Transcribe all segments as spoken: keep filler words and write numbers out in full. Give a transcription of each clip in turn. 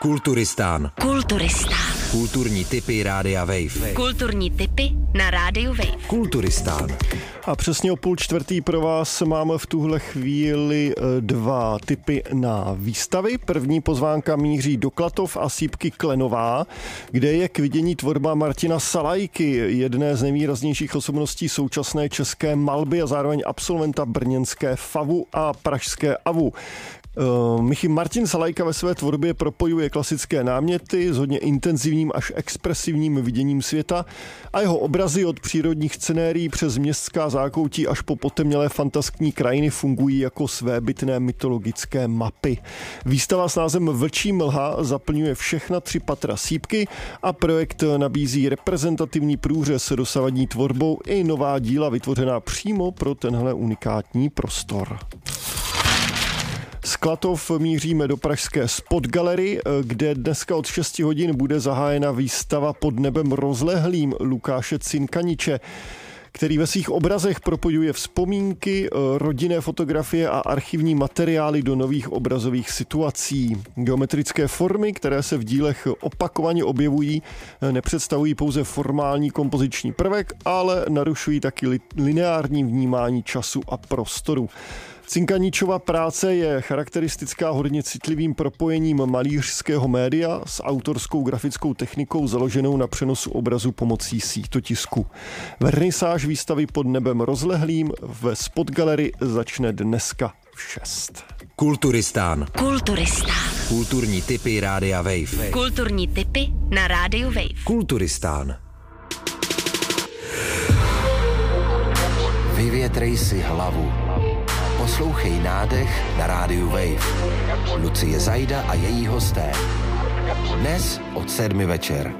Kulturistán. Kulturistán. Kulturní tipy Rádia Wave. Kulturní tipy na Rádiu Wave. Kulturistán. A přesně o půl čtvrtý pro vás máme v tuhle chvíli dva tipy na výstavy. První pozvánka míří do Klatov a Sýpky Klenová, kde je k vidění tvorba Martina Salajky, jedné z nejvýraznějších osobností současné české malby a zároveň absolventa brněnské FAVu a pražské AVu. Michy Martin Salajka ve své tvorbě propojuje klasické náměty s hodně intenzivním až expresivním viděním světa a jeho obrazy od přírodních scenérií přes městská zákoutí až po potemnělé fantaskní krajiny fungují jako svébytné mytologické mapy. Výstava s názvem Vlčí mlha zaplňuje všechna tři patra Sýpky a projekt nabízí reprezentativní průřez dosavadní tvorbou i nová díla vytvořená přímo pro tenhle unikátní prostor. Z Klatov míříme do pražské Spot Gallery, kde dneska od šesti hodin bude zahájena výstava Pod nebem rozlehlým Lukáše Cinkaniče, který ve svých obrazech propojuje vzpomínky, rodinné fotografie a archivní materiály do nových obrazových situací. Geometrické formy, které se v dílech opakovaně objevují, nepředstavují pouze formální kompoziční prvek, ale narušují taky lineární vnímání času a prostoru. Cinkaničova práce je charakteristická hodně citlivým propojením malířského média s autorskou grafickou technikou založenou na přenosu obrazu pomocí sítotisku. Vernisáž výstavy Pod nebem rozlehlým ve Spot Gallery začne dneska v šest. Kulturistán. Kulturistán. Kulturní tipy Rádia Wave. Kulturní tipy na Rádiu Wave. Kulturistán. Vyvětrej si hlavu. Poslouchej Nádech na Rádiu Wave. Lucie Zajda a její hosté. Dnes od sedmi večer.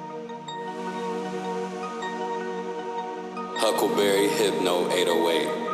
Huckleberry Hypno eight oh eight.